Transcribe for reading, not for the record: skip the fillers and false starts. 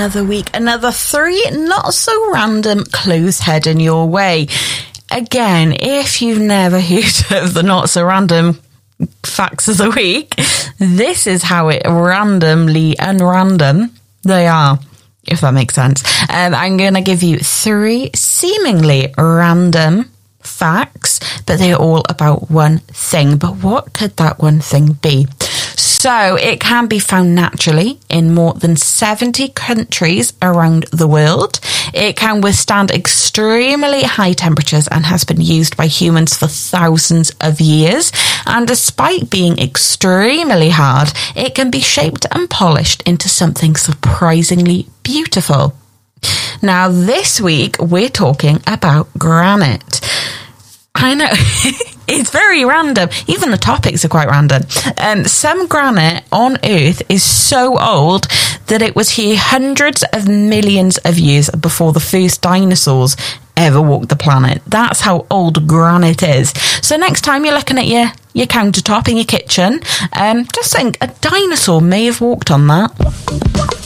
another week, another 3 not so random clues heading your way. Again, if you've never heard of the not so random facts of the week, this is how it randomly unrandom they are, if that makes sense. I'm going to give you 3 seemingly random facts, but they're all about one thing. But what could that one thing be? So it can be found naturally in more than 70 countries around the world. It can withstand extremely high temperatures and has been used by humans for thousands of years. And despite being extremely hard, it can be shaped and polished into something surprisingly beautiful. Now, this week, we're talking about granite. I know, it's very random. Even the topics are quite random. Some granite on Earth is so old that it was here hundreds of millions of years before the first dinosaurs ever walked the planet. That's how old granite is. So next time you're looking at your countertop in your kitchen, just think a dinosaur may have walked on that.